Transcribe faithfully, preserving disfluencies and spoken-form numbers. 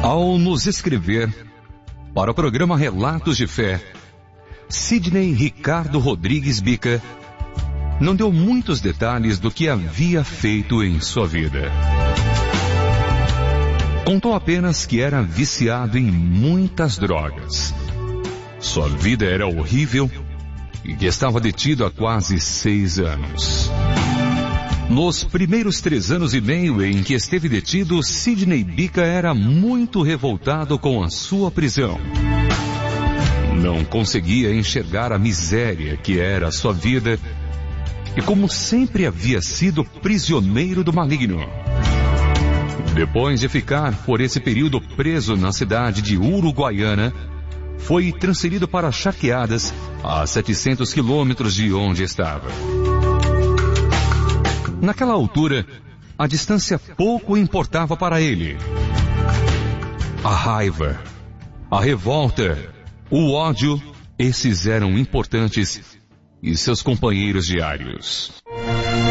Ao nos escrever para o programa Relatos de Fé, Sidney Ricardo Rodrigues Bica não deu muitos detalhes do que havia feito em sua vida. Contou apenas que era viciado em muitas drogas. Sua vida era horrível e que estava detido há quase seis anos. Nos primeiros três anos e meio em que esteve detido, Sidney Bica era muito revoltado com a sua prisão. Não conseguia enxergar a miséria que era a sua vida e como sempre havia sido prisioneiro do maligno. Depois de ficar por esse período preso na cidade de Uruguaiana, foi transferido para Charqueadas, a setecentos quilômetros de onde estava. Naquela altura, a distância pouco importava para ele. A raiva, a revolta, o ódio, esses eram importantes e seus companheiros diários.